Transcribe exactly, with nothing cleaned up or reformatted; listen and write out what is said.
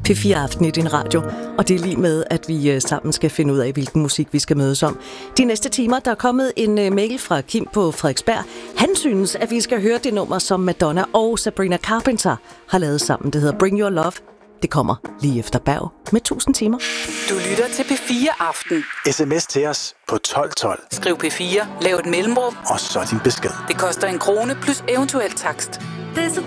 P fire Aften i din radio, og det er lige med, at vi sammen skal finde ud af, hvilken musik vi skal mødes om. De næste timer, der er kommet en mail fra Kim på Frederiksberg. Han synes, at vi skal høre det nummer, som Madonna og Sabrina Carpenter har lavet sammen. Det hedder Bring Your Love. Det kommer lige efter Berg med tusind timer. Du lytter til P fire Aften. S M S til os på tolv tolv. Skriv P fire, lav et mellemrum, og så din besked. Det koster en krone plus eventuel takst. Det er så